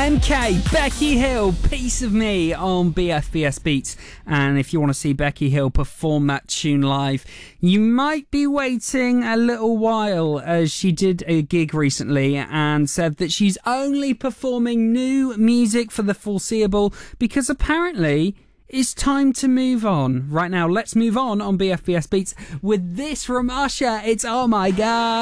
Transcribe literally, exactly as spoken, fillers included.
M K, Becky Hill, Piece of Me on B F B S Beats. And if you want to see Becky Hill perform that tune live, you might be waiting a little while, as she did a gig recently and said that she's only performing new music for the foreseeable because apparently it's time to move on. Right now, let's move on on B F B S Beats with this from Usher. It's Oh My God.